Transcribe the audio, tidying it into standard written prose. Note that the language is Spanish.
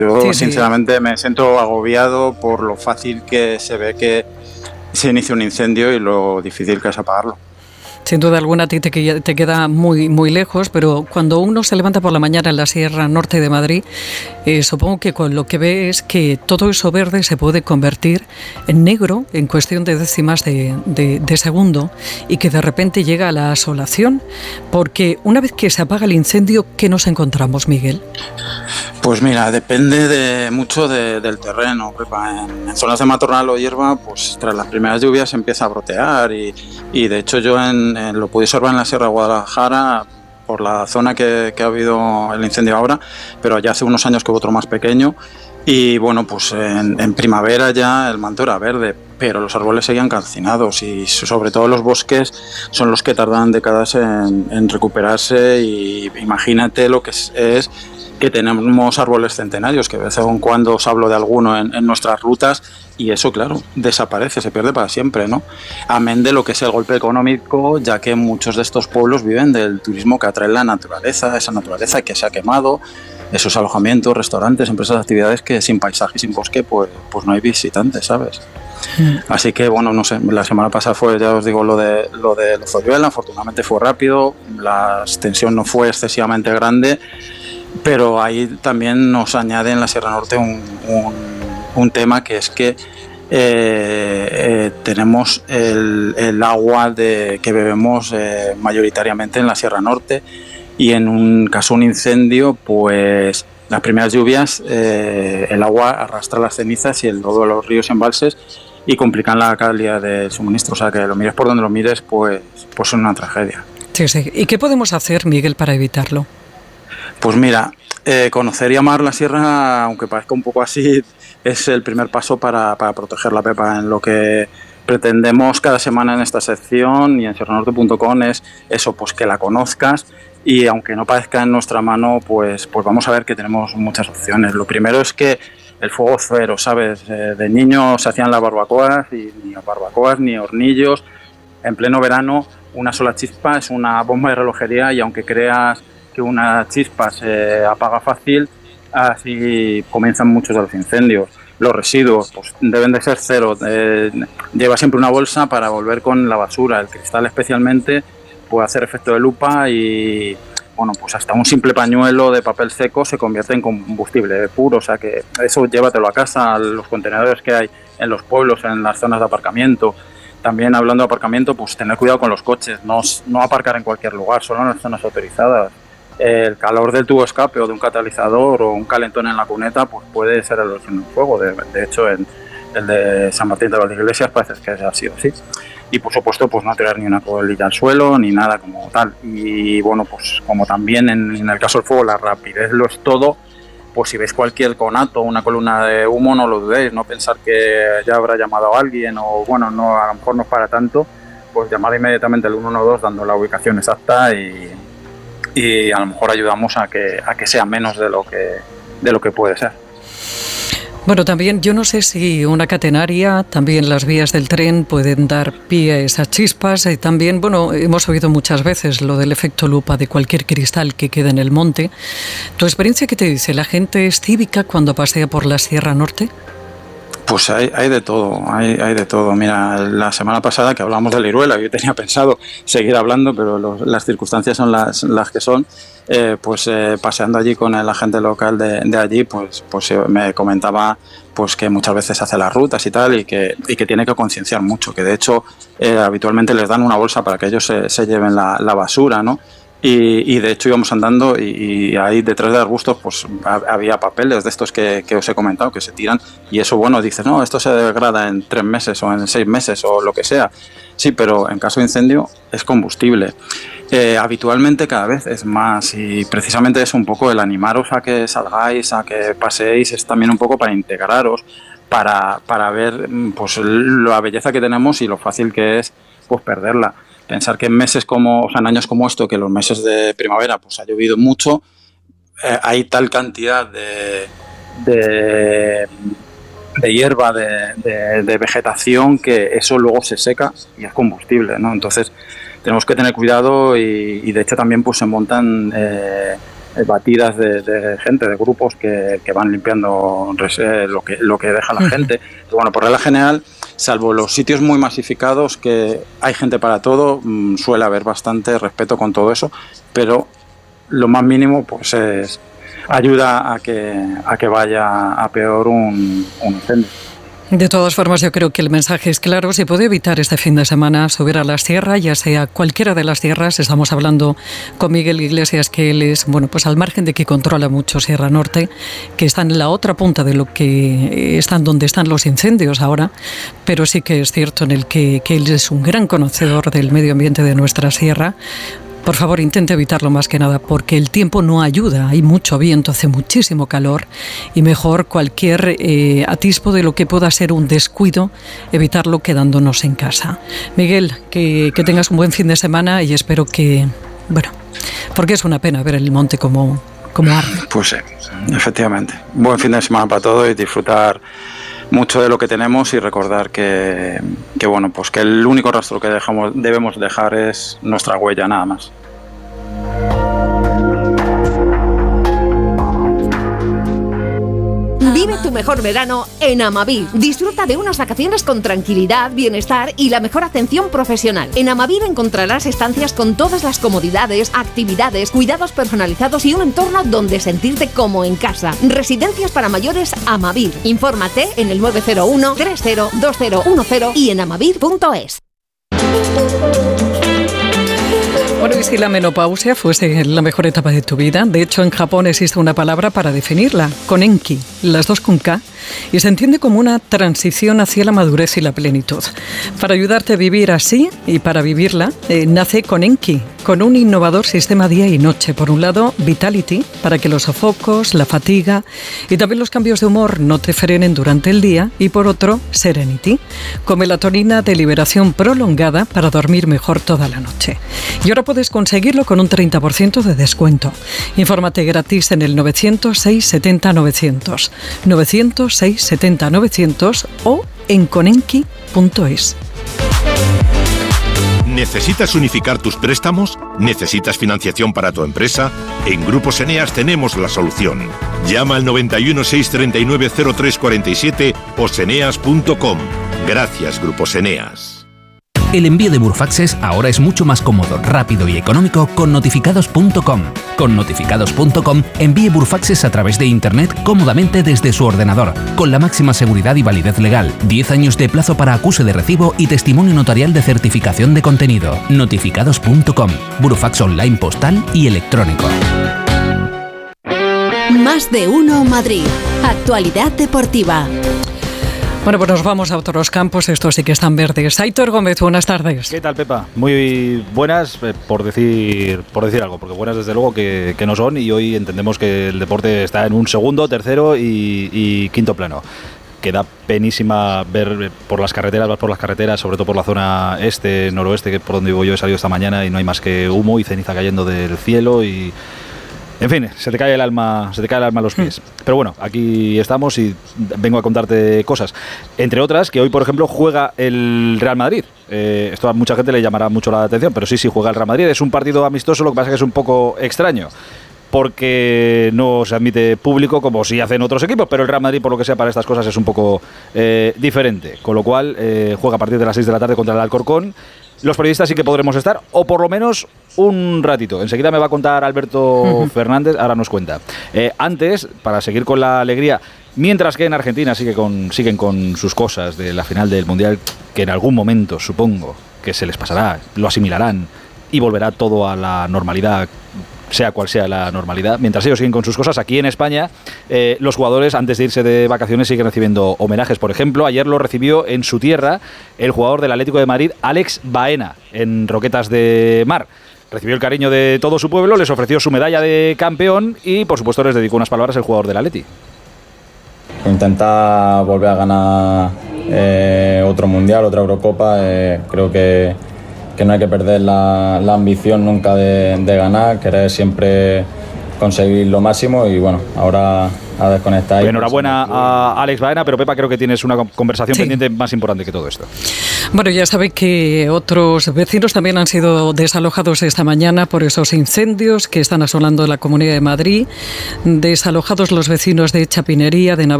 Yo Sí, sí. sinceramente me siento agobiado por lo fácil que se ve que se inicia un incendio y lo difícil que es apagarlo. Sin duda alguna a ti te queda muy, muy lejos, pero cuando uno se levanta por la mañana en la Sierra Norte de Madrid, supongo que con lo que ve es que todo eso verde se puede convertir en negro en cuestión de décimas de segundo y que de repente llega la asolación, porque una vez que se apaga el incendio, ¿qué nos encontramos, Miguel? Pues mira, depende mucho del terreno, Pepa. En zonas de matorral o hierba, pues tras las primeras lluvias empieza a brotear y de hecho yo lo pude observar en la Sierra de Guadalajara por la zona que ha habido el incendio ahora, pero ya hace unos años que hubo otro más pequeño y bueno, pues en primavera ya el manto era verde, pero los árboles seguían calcinados y sobre todo los bosques son los que tardan décadas en recuperarse y imagínate lo que es que tenemos árboles centenarios, que de vez en cuando os hablo de alguno en nuestras rutas, y eso, claro, desaparece, se pierde para siempre, ¿no? Amén de lo que es el golpe económico, ya que muchos de estos pueblos viven del turismo que atrae la naturaleza, esa naturaleza que se ha quemado, esos alojamientos, restaurantes, empresas, actividades que sin paisaje y sin bosque, pues no hay visitantes, ¿sabes? Así que, bueno, no sé, la semana pasada fue, ya os digo, lo de Zoruela, afortunadamente fue rápido, la extensión no fue excesivamente grande, pero ahí también nos añade en la Sierra Norte un tema que es que tenemos el agua que bebemos mayoritariamente en la Sierra Norte y en un caso un incendio, pues las primeras lluvias el agua arrastra las cenizas y el lodo de los ríos y embalses y complican la calidad del suministro, o sea que lo mires por donde lo mires, pues es una tragedia. Sí, sí. ¿Y qué podemos hacer, Miguel, para evitarlo? Pues mira, conocer y amar la sierra, aunque parezca un poco así, es el primer paso para proteger la Pepa. En lo que pretendemos cada semana en esta sección y en sierranorte.com es eso, pues que la conozcas y aunque no parezca en nuestra mano, pues vamos a ver que tenemos muchas opciones. Lo primero es que el fuego cero, ¿sabes? De niño se hacían las barbacoas y ni barbacoas ni hornillos. En pleno verano una sola chispa es una bomba de relojería y aunque creas que una chispa se apaga fácil, así comienzan muchos de los incendios. Los residuos pues deben de ser cero. Lleva siempre una bolsa para volver con la basura. El cristal especialmente puede hacer efecto de lupa y bueno, pues hasta un simple pañuelo de papel seco se convierte en combustible puro. O sea que eso llévatelo a casa, a los contenedores que hay en los pueblos, en las zonas de aparcamiento. También hablando de aparcamiento, pues tener cuidado con los coches, no aparcar en cualquier lugar, solo en las zonas autorizadas. El calor del tubo escape o de un catalizador o un calentón en la cuneta pues puede ser el origen de un fuego. De hecho, el de San Martín de Valdeiglesias parece que ha sido así. Y por supuesto, pues no tirar ni una colilla al suelo ni nada como tal. Y bueno, pues como también en el caso del fuego la rapidez lo es todo, pues si veis cualquier conato, una columna de humo, no lo dudéis, no pensar que ya habrá llamado a alguien o bueno, no, a lo mejor no es para tanto, pues llamad inmediatamente al 112 dando la ubicación exacta y a lo mejor ayudamos a que sea menos de lo que puede ser. Bueno, también yo no sé si una catenaria, también las vías del tren pueden dar pie a esas chispas. También, bueno, hemos oído muchas veces lo del efecto lupa de cualquier cristal que quede en el monte. ¿Tu experiencia qué te dice? ¿La gente es cívica cuando pasea por la Sierra Norte? Pues hay de todo, hay de todo. Mira, la semana pasada que hablamos de la Iruela, yo tenía pensado seguir hablando, pero las circunstancias son las que son. Paseando allí con el agente local de allí, pues me comentaba pues que muchas veces hace las rutas y tal y que tiene que concienciar mucho, que de hecho habitualmente les dan una bolsa para que ellos se lleven la basura, ¿no? Y de hecho íbamos andando y ahí detrás de arbustos pues había papeles de estos que os he comentado que se tiran y eso, bueno, dices, no, esto se degrada en 3 meses o en 6 meses o lo que sea. Sí, pero en caso de incendio es combustible. Habitualmente cada vez es más y precisamente es un poco el animaros a que salgáis, a que paseéis, es también un poco para integraros, para ver pues la belleza que tenemos y lo fácil que es pues perderla. Pensar que en años como esto, que los meses de primavera pues ha llovido mucho, hay tal cantidad de hierba, de vegetación, que eso luego se seca y es combustible, ¿no? Entonces tenemos que tener cuidado y de hecho también pues se montan batidas de gente, de grupos que van limpiando lo que deja la gente. Pero bueno, por regla general, salvo los sitios muy masificados, que hay gente para todo, suele haber bastante respeto con todo eso, pero lo más mínimo pues ayuda a que vaya a peor un incendio. De todas formas, yo creo que el mensaje es claro. Se puede evitar este fin de semana subir a las sierras, ya sea cualquiera de las sierras. Estamos hablando con Miguel Iglesias, que él es, pues al margen de que controla mucho Sierra Norte, que está en la otra punta de lo que están donde están los incendios ahora, pero sí que es cierto en el que él es un gran conocedor del medio ambiente de nuestra sierra. Por favor, intente evitarlo más que nada, porque el tiempo no ayuda. Hay mucho viento, hace muchísimo calor y mejor cualquier atisbo de lo que pueda ser un descuido, evitarlo quedándonos en casa. Miguel, que tengas un buen fin de semana y espero que, porque es una pena ver el monte como arde. Pues sí, efectivamente. Buen fin de semana para todos y disfrutar mucho de lo que tenemos y recordar que el único rastro que debemos dejar es nuestra huella, nada más. Vive tu mejor verano en Amavir. Disfruta de unas vacaciones con tranquilidad, bienestar y la mejor atención profesional. En Amavir encontrarás estancias con todas las comodidades, actividades, cuidados personalizados y un entorno donde sentirte como en casa. Residencias para mayores Amavir. Infórmate en el 901 302010 y en amavir.es. Bueno, y si la menopausia fuese la mejor etapa de tu vida, de hecho en Japón existe una palabra para definirla, konenki, las dos con K, y se entiende como una transición hacia la madurez y la plenitud. Para ayudarte a vivir así y para vivirla, nace Konenki, con un innovador sistema día y noche. Por un lado, Vitality, para que los sofocos, la fatiga y también los cambios de humor no te frenen durante el día, y por otro, Serenity, con melatonina de liberación prolongada para dormir mejor toda la noche. Y ahora puedes conseguirlo con un 30% de descuento. Infórmate gratis en el 900-670-900, 900-670-900 o en konenki.es. ¿Necesitas unificar tus préstamos? ¿Necesitas financiación para tu empresa? En Grupos Eneas tenemos la solución. Llama al 91 639 0347 o seneas.com. Gracias, Grupos Eneas. El envío de Burofaxes ahora es mucho más cómodo, rápido y económico con notificados.com. Con notificados.com envíe burofaxes a través de Internet cómodamente desde su ordenador, con la máxima seguridad y validez legal, 10 años de plazo para acuse de recibo y testimonio notarial de certificación de contenido. Notificados.com, burofax online postal y electrónico. Más de uno Madrid. Actualidad deportiva. Bueno, pues nos vamos a otros campos, estos sí que están verdes. Aitor Gómez, buenas tardes. ¿Qué tal, Pepa? Muy buenas, por decir algo, porque buenas desde luego que no son, y hoy entendemos que el deporte está en un segundo, tercero y quinto plano. Que da penísima ver por las carreteras, sobre todo por la zona noroeste, que es por donde vivo yo, he salido esta mañana y no hay más que humo y ceniza cayendo del cielo y... En fin, se te cae el alma a los pies. Pero bueno, aquí estamos y vengo a contarte cosas. Entre otras, que hoy, por ejemplo, juega el Real Madrid. Esto a mucha gente le llamará mucho la atención, pero sí, juega el Real Madrid. Es un partido amistoso, lo que pasa es que es un poco extraño, porque no se admite público como sí hacen otros equipos, pero el Real Madrid, por lo que sea, para estas cosas es un poco diferente. Con lo cual, juega a partir de las 6 de la tarde contra el Alcorcón. Los periodistas sí que podremos estar, o por lo menos un ratito. Enseguida me va a contar Alberto Fernández, ahora nos cuenta. Antes, para seguir con la alegría, mientras que en Argentina siguen con sus cosas de la final del Mundial, que en algún momento supongo que se les pasará, lo asimilarán y volverá todo a la normalidad, sea cual sea la normalidad. Mientras ellos siguen con sus cosas, aquí en España, los jugadores, antes de irse de vacaciones, siguen recibiendo homenajes. Por ejemplo, ayer lo recibió en su tierra el jugador del Atlético de Madrid, Alex Baena, en Roquetas de Mar. Recibió el cariño de todo su pueblo, les ofreció su medalla de campeón y, por supuesto, les dedicó unas palabras el jugador del Atleti. Intentar volver a ganar otro Mundial, otra Eurocopa. Creo que no hay que perder la ambición nunca de ganar, querer siempre conseguir lo máximo y bueno, ahora a desconectar. Enhorabuena a Alex Baena, pero Pepa, creo que tienes una conversación pendiente más importante que todo esto. Bueno, ya sabe que otros vecinos también han sido desalojados esta mañana por esos incendios que están asolando la Comunidad de Madrid. Desalojados los vecinos de Chapinería, de Navarra.